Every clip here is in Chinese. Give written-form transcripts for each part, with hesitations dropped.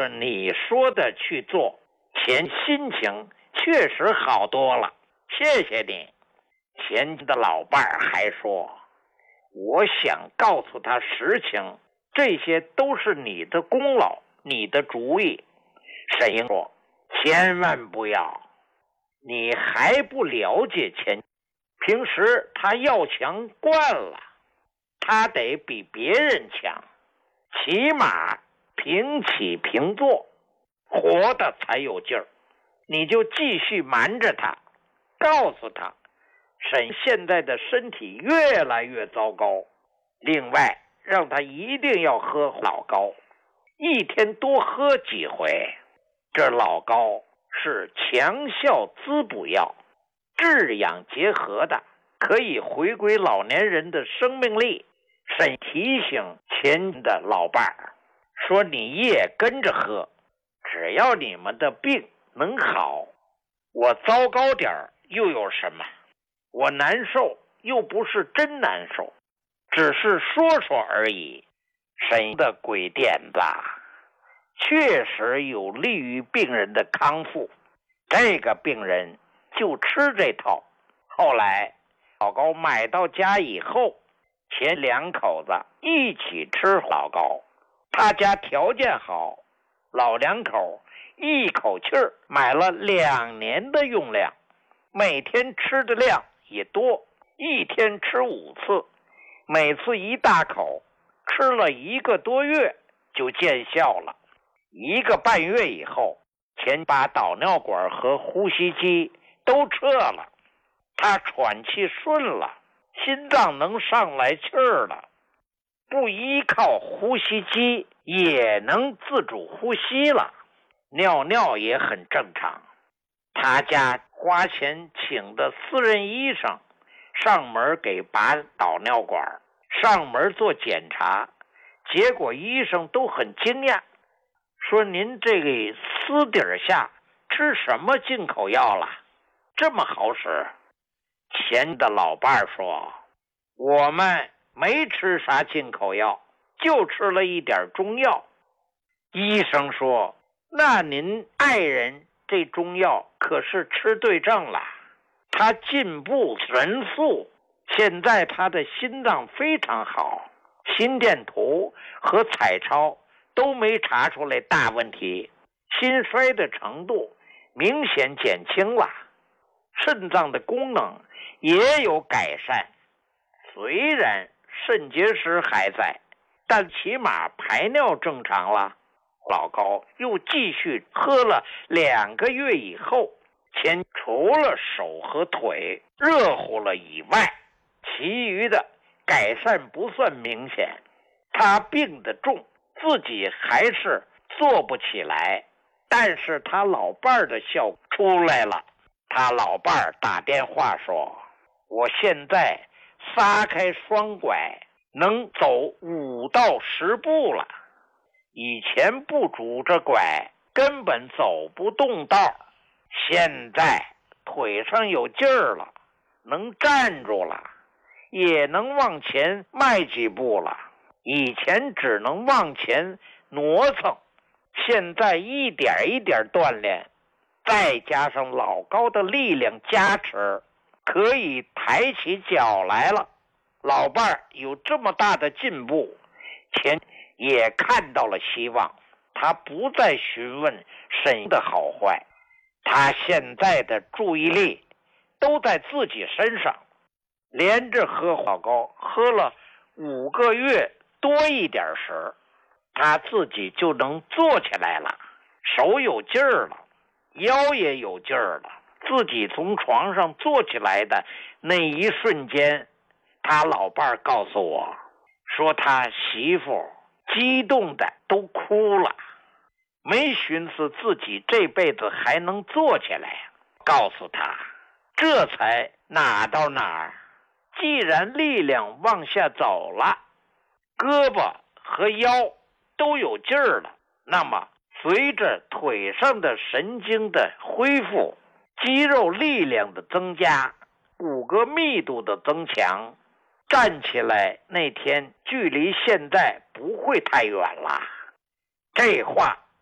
顺你说的去做，钱心情确实好多了，谢谢你。钱的老伴儿还说，我想告诉他实情，这些都是你的功劳，你的主意。沈英说，千万不要，你还不了解钱，平时他要强惯了，他得比别人强，起码平起平坐，活得才有劲儿。你就继续瞒着他，告诉他沈现在的身体越来越糟糕，另外让他一定要喝老高，一天多喝几回。这老高是强效滋补药，治养结合的，可以回归老年人的生命力。沈提醒钱的老伴儿说，你也跟着喝，只要你们的病能好，我糟糕点儿又有什么？我难受又不是真难受，只是说说而已。沈的鬼点子确实有利于病人的康复，这个病人就吃这套。后来老高买到家以后，前两口子一起吃老高，他家条件好，老两口一口气儿买了2年的用量，每天吃的量也多，一天吃5次，每次一大口，吃了1个多月就见效了。1个半月以后，钱把导尿管和呼吸机都撤了，他喘气顺了，心脏能上来气儿了，不依靠呼吸机也能自主呼吸了，尿尿也很正常。他家花钱请的私人医生上门给拔导尿管，上门做检查，结果医生都很惊讶，说您这个私底下吃什么进口药了，这么好使？钱的老伴儿说，我们没吃啥进口药，就吃了一点中药。医生说，那您爱人这中药可是吃对症了，他进步神速，现在他的心脏非常好，心电图和彩超都没查出来大问题，心衰的程度明显减轻了，肾脏的功能也有改善，虽然肾结石还在，但起码排尿正常了。老高又继续喝了2个月以后，钱除了手和腿热乎了以外，其余的改善不算明显。他病得重，自己还是做不起来，但是他老伴儿的效果出来了。他老伴儿打电话说，我现在撒开双拐能走5到10步了，以前不拄着拐根本走不动道，现在腿上有劲儿了，能站住了，也能往前迈几步了，以前只能往前挪蹭，现在一点一点锻炼，再加上老高的力量加持，可以抬起脚来了。老伴儿有这么大的进步，钱也看到了希望，他不再询问沈的好坏，他现在的注意力都在自己身上。连着喝老高喝了5个月多一点时，他自己就能坐起来了，手有劲儿了，腰也有劲儿了。自己从床上坐起来的那一瞬间，他老伴儿告诉我说，他媳妇激动的都哭了，没寻思自己这辈子还能坐起来，告诉他这才哪到哪儿，既然力量往下走了，胳膊和腰都有劲儿了，那么随着腿上的神经的恢复，肌肉力量的增加，骨骼密度的增强，站起来那天距离现在不会太远了。这话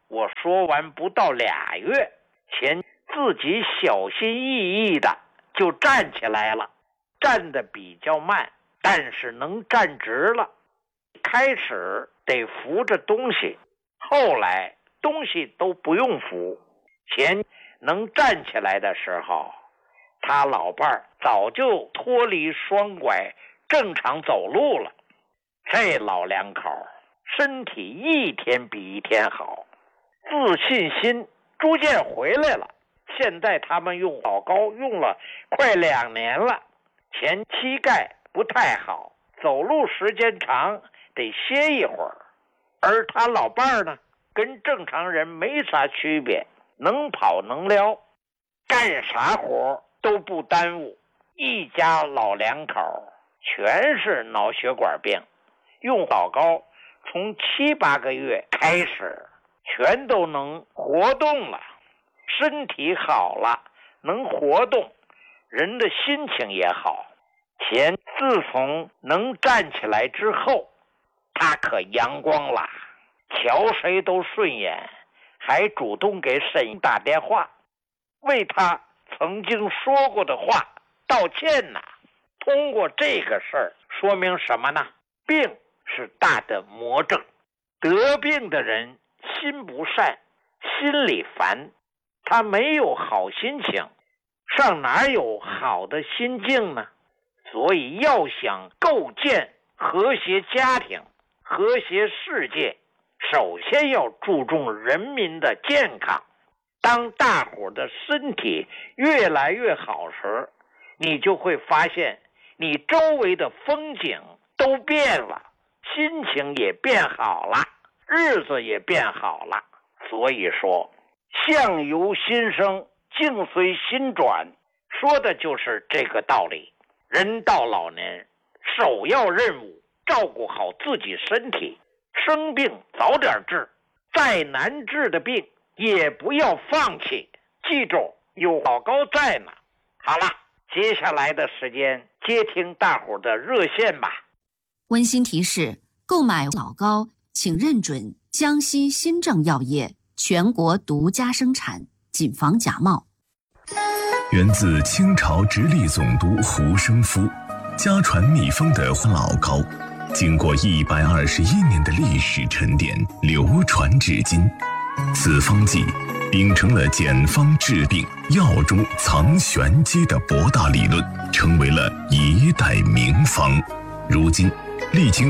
我说完不到2月，钱自己小心翼翼的就站起来了，站得比较慢，但是能站直了。开始得扶着东西，后来东西都不用扶。钱能站起来的时候，他老伴儿早就脱离双拐，正常走路了。这老两口身体一天比一天好，自信心逐渐回来了。现在他们用老高用了快2年了，前膝盖不太好，走路时间长得歇一会儿。而他老伴儿呢，跟正常人没啥区别，能跑能撩，干啥活都不耽误。一家老两口全是脑血管病，用老高从7、8个月开始全都能活动了，身体好了，能活动，人的心情也好。钱自从能站起来之后，他可阳光了，瞧谁都顺眼，还主动给沈姨打电话，为他曾经说过的话道歉呢。通过这个事儿说明什么呢？病是大的魔症，得病的人心不善，心里烦，他没有好心情，上哪有好的心境呢？所以要想构建和谐家庭、和谐世界，首先要注重人民的健康。当大伙的身体越来越好时，你就会发现你周围的风景都变了，心情也变好了，日子也变好了。所以说，相由心生，境随心转，说的就是这个道理。人到老年，首要任务照顾好自己身体，生病早点治，再难治的病也不要放弃，记住有老高在呢。好了，接下来的时间接听大伙的热线吧。 温馨提示：购买老高请认准江西新政药业全国独家生产，谨防假冒。 源自清朝直隶总督胡生夫，家传秘方的老高，经过121年的历史沉淀，流传至今。此方剂秉承了简方治病、药中藏玄机的博大理论，成为了一代名方。如今历经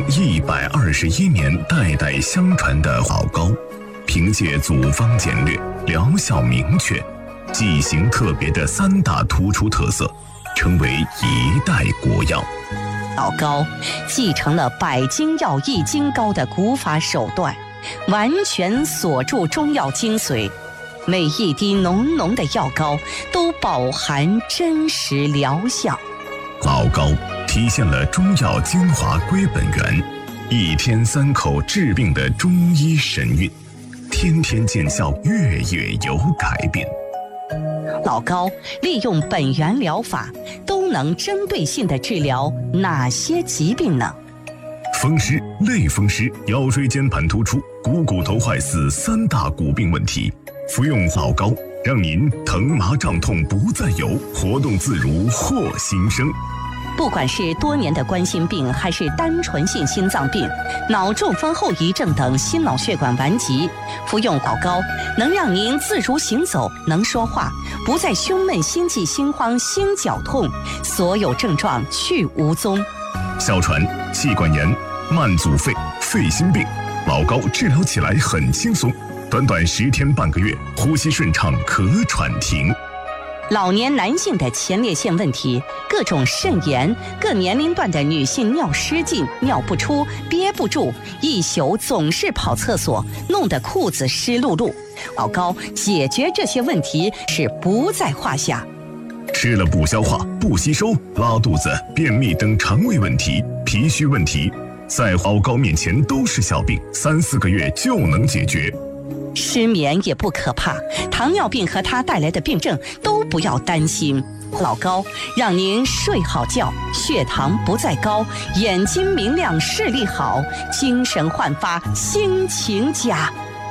121年代代相传的老高，凭借组方简略、疗效明确、剂型特别的3大突出特色，成为一代国药。 老高继承了百金药益精膏的古法手段，完全锁住中药精髓，每一滴浓浓的药膏都饱含真实疗效。 老高体现了中药精华归本源，1天3口治病的中医神韵，天天见效，月月有改变。 老高利用本源疗法，都能针对性地治疗哪些疾病呢？ 风湿、类风湿、腰椎间盘突出、股头坏死3大骨病问题，服用老高，让您疼麻胀痛不再有，活动自如获新生。 不管是多年的冠心病，还是单纯性心脏病、脑中风后遗症等心脑血管顽疾，服用老高能让您自如行走，能说话，不再胸闷、心悸、心慌、心绞痛，所有症状去无踪。 哮喘、气管炎、慢阻肺、肺心病，老高治疗起来很轻松，短短10天半个月，呼吸顺畅，咳喘停。 老年男性的前列腺问题，各种肾炎，各年龄段的女性尿失禁、尿不出、憋不住，一宿总是跑厕所，弄得裤子湿漉漉。老高解决这些问题是不在话下。 吃了不消化、不吸收、拉肚子、便秘等肠胃问题、脾虚问题，在老高面前都是小病，3、4个月就能解决。 失眠也不可怕，糖尿病和它带来的病症都不要担心。老高让您睡好觉，血糖不再高，眼睛明亮，视力好，精神焕发，心情佳。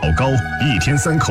老高，1天3口